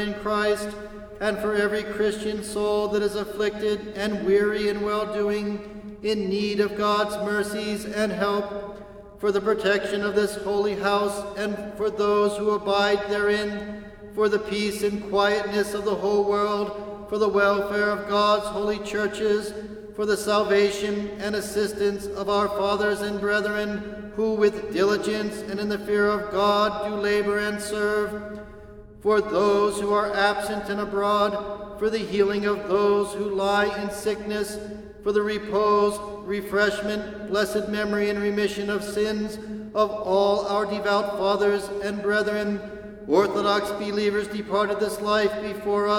in Christ, and for every Christian soul that is afflicted and weary in well-doing, in need of God's mercies and help, for the protection of this holy house and for those who abide therein, for the peace and quietness of the whole world, for the welfare of God's holy churches, for the salvation and assistance of our fathers and brethren, who with diligence and in the fear of God do labor and serve, for those who are absent and abroad, for the healing of those who lie in sickness, for the repose, refreshment, blessed memory, and remission of sins of all our devout fathers and brethren, Orthodox believers departed this life before us,